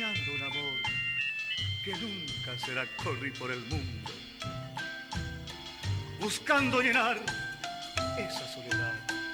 soñando un amor que nunca será, corrí por el mundo buscando llenar esa soledad.